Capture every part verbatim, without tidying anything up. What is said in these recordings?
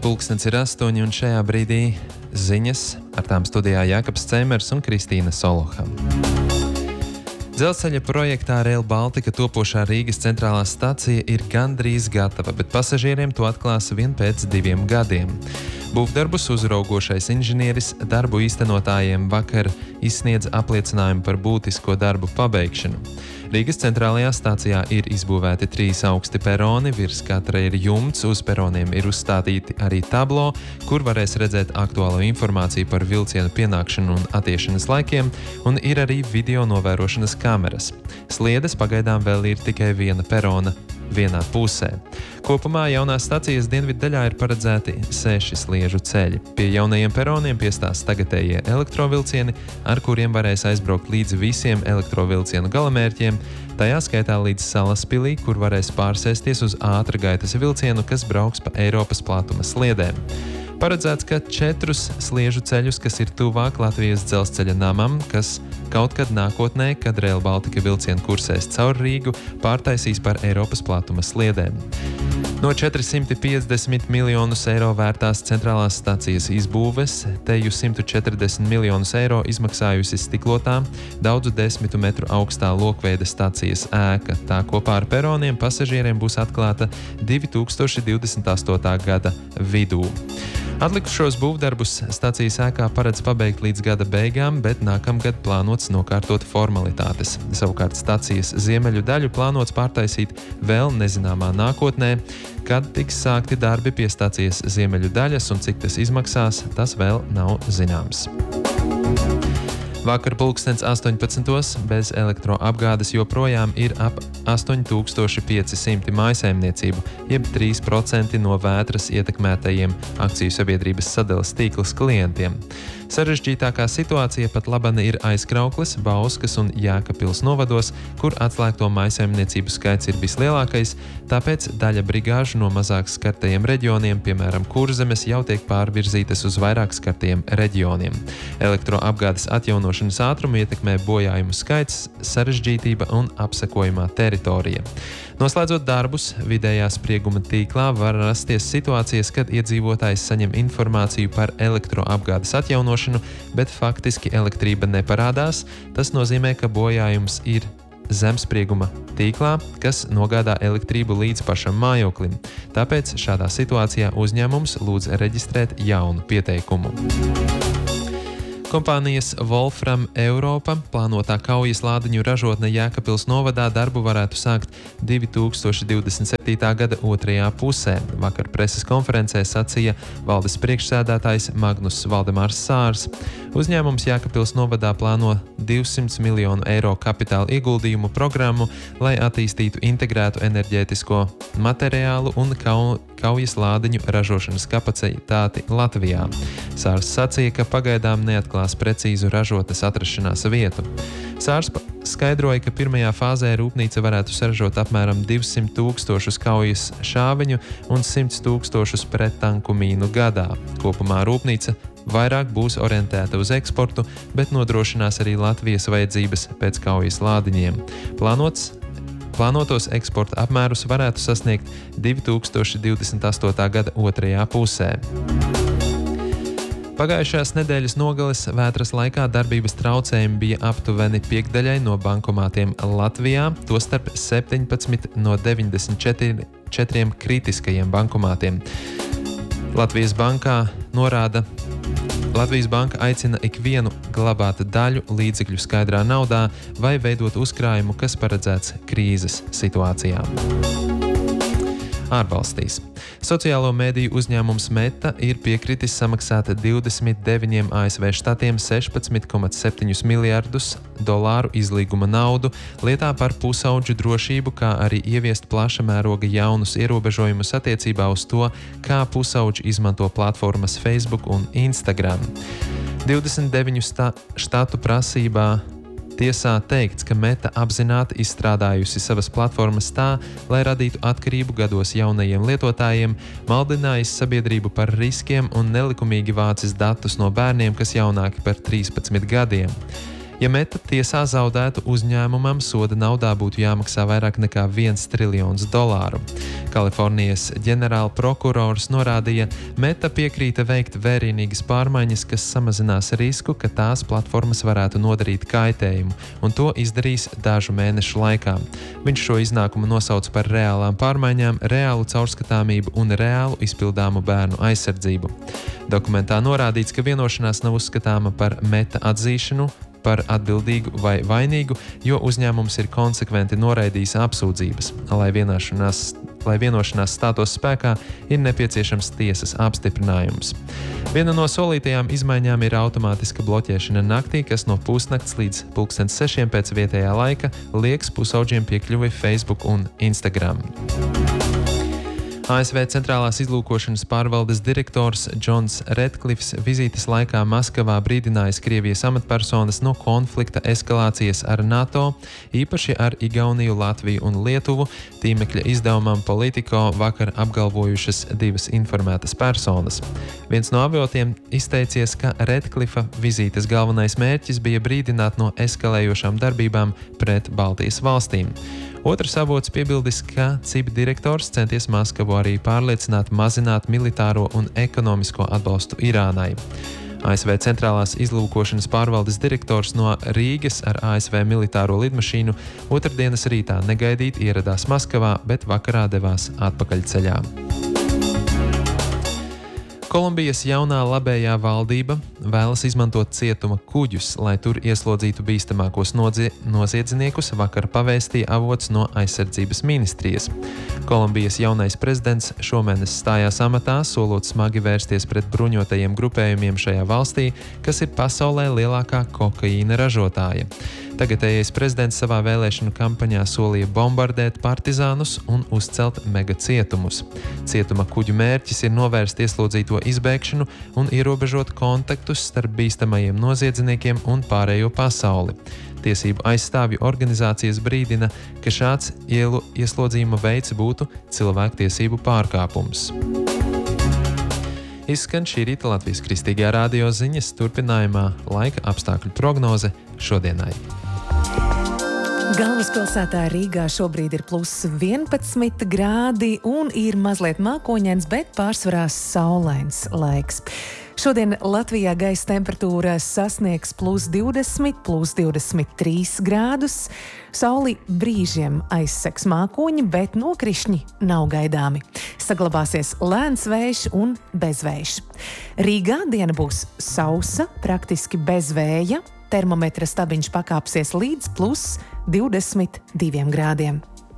Pulkstens ir astoņi un šajā brīdī ziņas, ar tām studijā Jākaps Cēmers un Kristīna Soloha. Dzelzceļa projektā Rail Baltica topošā Rīgas centrālā stacija ir gandrīz gatava, bet pasažieriem to atklās vien pēc diviem gadiem. Būvdarbus uzraugošais inženieris darbu īstenotājiem vakar izsniedz apliecinājumu par būtisko darbu pabeigšanu. Rīgas centrālajā stācijā ir izbūvēti trīs augsti peroni, virs katra ir jumts, uz peroniem ir uzstādīti arī tablo, kur varēs redzēt aktuālo informāciju par vilcienu pienākšanu un attiešanas laikiem, un ir arī video novērošanas kameras. Sliedes pagaidām vēl ir tikai viena perona vienā pusē. Kopumā jaunās stacijas dienvidu daļā ir paredzēti seši sliežu ceļi. Pie jaunajiem peroniem piestās tagadējie elektrovilcieni, ar kuriem varēs aizbraukt līdz visiem elektrovilcienu galamērķiem, tajā skaitā līdz Salaspilī, kur varēs pārsēsties uz ātra gaitas vilcienu, kas brauks pa Eiropas platuma sliedēm. Paredzēts, ka četrus sliežu ceļus, kas ir tuvāk Latvijas dzelzceļa namam, kas kaut kad nākotnē, kad Rail Baltica vilcienu kursēs caur Rīgu, pārtaisīs par Eiropas platuma sliedēm. No četri simti piecdesmit miljonus eiro vērtās centrālās stacijas izbūves, teju simtu četrdesmit miljonus eiro izmaksājusi stiklotā, daudzu desmitu metru augstā lokveida stacijas ēka. Tā kopā ar peroniem pasažieriem būs atklāta divi tūkstoši divdesmit astotā gada vidū. Atlikušos būvdarbus stacijas ēkā paredz pabeigt līdz gada beigām, bet nākamgad plānots nokārtot formalitātes. Savukārt stacijas ziemeļu daļu plānots pārtaisīt vēl nezināmā nākotnē. Kad tiks sākti darbi pie stacijas ziemeļu daļas un cik tas izmaksās, tas vēl nav zināms. Vakar pulkstens astoņpadsmitos bez elektroapgādes joprojām ir ap astoņi tūkstoši pieci simti mājsaimniecību, jeb trīs procenti no vētras ietekmētajiem akciju sabiedrības sadales tīkls klientiem. Sarežģītākā situācija pat laban ir Aizkraukles, Bauskas un Jēkabpils novados, kur atslēgto mājsaimniecību skaits ir vislielākais, tāpēc daļa brigāžu no mazāk skartajiem reģioniem, piemēram Kurzemes, jau tiek pārvirzītas uz vairāk skartajiem reģioniem. Elektroapgādes atjaunošanas ātrumu ietekmē bojājumu skaits, sarežģītība un apsekojumā teritorija. Noslēdzot darbus, vidējā sprieguma tīklā var rasties situācijas, kad iedzīvotājs saņem informāciju par elektroapgādes atjaunošanu, bet faktiski elektrība neparādās. Tas nozīmē, ka bojājums ir zemsprieguma tīklā, kas nogādā elektrību līdz pašam mājoklim. Tāpēc šādā situācijā uzņēmums lūdz reģistrēt jaunu pieteikumu. Kompānijas Wolfram Europa plānotā kaujas lādiņu ražotne Jēkabpils novadā darbu varētu sākt divi tūkstoši divdesmit septītā gada otrajā pusē. Vakar preses konferencē sacīja valdes priekšsēdētājs Magnus Valdemārs Sārs. Uzņēmums Jēkabpils novadā plāno divsimt miljonu eiro kapitāla ieguldījumu programmu, lai attīstītu integrētu enerģētisko materiālu un kau kaujas lādiņu ražošanas kapacitāti Latvijā. Sārs sacīja, ka pagaidām neatklās precīzu ražotnes atrašanās vietu. Sārs skaidroja, ka pirmajā fāzē rūpnīca varētu saražot apmēram divsimt tūkstošus kaujas šāviņu un simt tūkstošus prettanku mīnu gadā. Kopumā rūpnīca vairāk būs orientēta uz eksportu, bet nodrošinās arī Latvijas vajadzības pēc kaujas lādiņiem. Plānots Plānotos eksporta apmērus varētu sasniegt divi tūkstoši divdesmit astotā gada otrajā pusē. Pagājušās nedēļas nogales vētras laikā darbības traucējumi bija aptuveni piekdaļai no bankomātiem Latvijā, tostarp septiņpadsmit no deviņdesmit četriem kritiskajiem bankomātiem. Latvijas bankā norāda, Latvijas banka aicina ikvienu glabāt daļu līdzekļu skaidrā naudā vai veidot uzkrājumu, kas paredzēts krīzes situācijām. Ārvalstīs. Sociālo mediju uzņēmums Meta ir piekritis samaksāt divdesmit deviņiem A S V štatiem sešpadsmit komats septiņus miljardus dolāru izlīguma naudu lietā par pusaudžu drošību, kā arī ieviest plaša mēroga jaunus ierobežojumus attiecībā uz to, kā pusauģi izmanto platformas Facebook un Instagram. divdesmit deviņu štatu prasībā tiesā teikts, ka Meta apzināti izstrādājusi savas platformas tā, lai radītu atkarību gados jaunajiem lietotājiem, maldinājis sabiedrību par riskiem un nelikumīgi vācis datus no bērniem, kas jaunāki par trīspadsmit gadiem. Ja Meta tiesā zaudētu, uzņēmumam soda naudā būtu jāmaksā vairāk nekā viens triljons dolāru. Kalifornijas ģenerāla prokurors norādīja, Meta piekrīta veikt vērienīgas pārmaiņas, kas samazinās risku, ka tās platformas varētu nodarīt kaitējumu, un to izdarīs dažu mēnešu laikā. Viņš šo iznākumu nosauc par reālām pārmaiņām, reālu caurskatāmību un reālu izpildāmu bērnu aizsardzību. Dokumentā norādīts, ka vienošanās nav uzskatāma par Meta atzīšanu par atbildīgu vai vainīgu, jo uzņēmums ir konsekventi noraidījis apsūdzības. Lai vienošanās, lai vienošanās stātos spēkā, ir nepieciešams tiesas apstiprinājums. Viena no solītajām izmaiņām ir automātiska bloķēšana naktī, kas no pusnakts līdz pulkstens sešiem pēc vietējā laika liekas pusauģiem piekļuvi Facebook un Instagram. A S V centrālās izlūkošanas pārvaldes direktors Džons Redklifs vizītes laikā Maskavā brīdinājis Krievijas amatpersonas no konflikta eskalācijas ar NATO, īpaši ar Igauniju, Latviju un Lietuvu, tīmekļa izdevumam Politico vakar apgalvojušas divas informētas personas. Viens no avotiem izteicies, ka Redklifa vizītes galvenais mērķis bija brīdināt no eskalējošām darbībām pret Baltijas valstīm. Otrs avots piebildis, ka C I B direktors centies Maskavu arī pārliecināt mazināt militāro un ekonomisko atbalstu Irānai. A S V centrālās izlūkošanas pārvaldes direktors no Rīgas ar A S V militāro lidmašīnu otrdienas rītā negaidīti ieradās Maskavā, bet vakarā devās atpakaļceļā. Kolumbijas jaunā labējā valdība vēlas izmantot cietuma kuģus, lai tur ieslodzītu bīstamākos nozie- noziedzniekus, vakar pavēstīja avots no aizsardzības ministrijas. Kolumbijas jaunais prezidents šomēnes stājās amatā, solot smagi vērsties pret bruņotajiem grupējumiem šajā valstī, kas ir pasaulē lielākā kokaīna ražotāja. Tagadējais prezidents savā vēlēšanu kampaņā solīja bombardēt partizānus un uzcelt mega cietumus. Cietuma kuģu mērķis ir novērst ieslodzīto izbēgšanu un ierobežot kontaktus starp bīstamajiem noziedzniekiem un pārējo pasauli. Tiesību aizstāvju organizācijas brīdina, ka šāds ielu ieslodzījuma veids būtu cilvēktiesību pārkāpums. Izskan šī rīta Latvijas Kristīgajā radio ziņas, turpinājumā laika apstākļu prognoze šodienai. Galvaspilsētā Rīgā šobrīd ir plus vienpadsmit grādi un ir mazliet mākoņains, bet pārsvarā saulains laiks. Šodien Latvijā gaisa temperatūra sasniegs plus divdesmit, plus divdesmit trīs grādus. Sauli brīžiem aizsegs mākoņi, bet nokrišņi nav gaidāmi. Saglabāsies lēns vējš un bezvējš. Rīgā diena būs sausa, praktiski bez vēja. Termometra stabiņš pakāpsies līdz plus divdesmit diviem grādiem.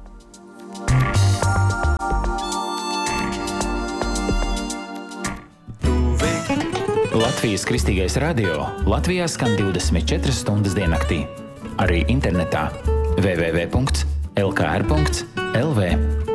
Latvijas Kristīgais radio Latvijā skan divdesmit četras stundas diennaktī. Arī internetā w w w punkts l k r punkts l v.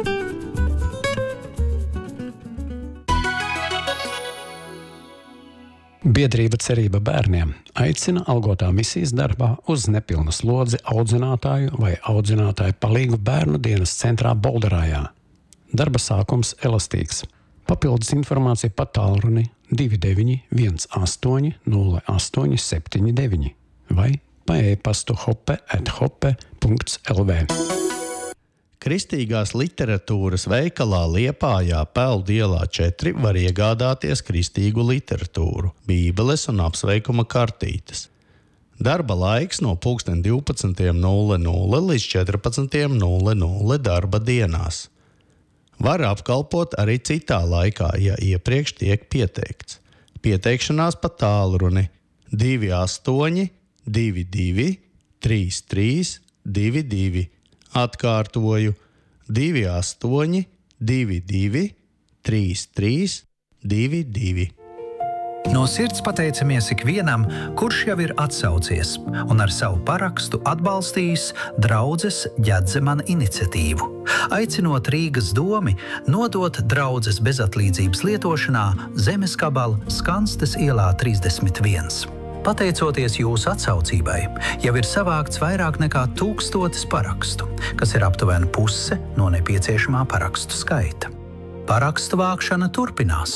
Biedrība Cerība bērniem aicina algotā misijas darbā uz nepilnu slodzi audzinātāju vai audzinātāju palīgu bērnu dienas centrā Bolderājā. Darba sākums elastīgs. Papildus informācija pa tālruni divi deviņi viens astoņi nulle astoņi septiņi deviņi vai pa e-pastu hoppe at hoppe punkts l v. Kristīgās literatūras veikalā Liepājā Peldu ielā četri var iegādāties kristīgu literatūru, bībeles un apsveikuma kartītes. Darba laiks no pulksten divpadsmit nulle nulle līdz četrpadsmit nulle nulle darba dienās. Var apkalpot arī citā laikā, ja iepriekš tiek pieteikts. Pieteikšanās pa tālruni divi astoņi divi divi trīs trīs divi divi. Atkārtoju divi astoņi divi divi trīs trīs divi divi. No sirds pateicamies ikvienam, kurš jau ir atsaucies un ar savu parakstu atbalstījis draudzes Ģedzemana iniciatīvu, aicinot Rīgas domi nodot draudzes bezatlīdzības lietošanā zemeskabalu Skanstes ielā trīsdesmit viens. Pateicoties jūsu atsaucībai, jau ir savākts vairāk nekā tūkstotis parakstu, kas ir aptuveni puse no nepieciešamā parakstu skaita. Parakstu vākšana turpinās.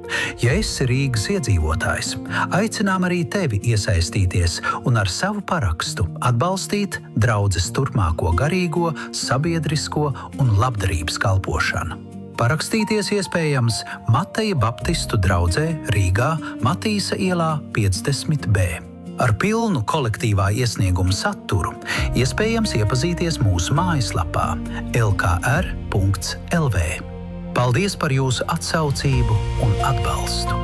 Ja esi Rīgas iedzīvotājs, aicinām arī tevi iesaistīties un ar savu parakstu atbalstīt draudzes turpmāko garīgo, sabiedrisko un labdarības kalpošanu. Parakstīties iespējams Mateja Baptistu draudzē Rīgā, Matīsa ielā piecdesmit B. Ar pilnu kolektīvā iesnieguma saturu iespējams iepazīties mūsu mājaslapā el ka er punkts el vē. Paldies par jūsu atsaucību un atbalstu!